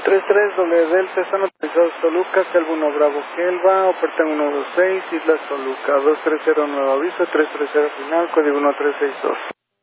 33 doble Delta, están autorizados Toluca, Selva 1 Bravo Gelba, ofertan 126, Islas Toluca, 230 nuevo aviso, 330 final, código 1362.